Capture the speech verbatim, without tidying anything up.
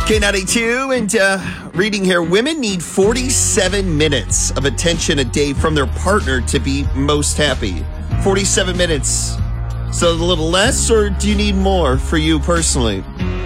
K ninety-two, and uh, reading here, women need forty-seven minutes of attention a day from their partner to be most happy. forty-seven minutes. So a little less, or do you need more for you personally?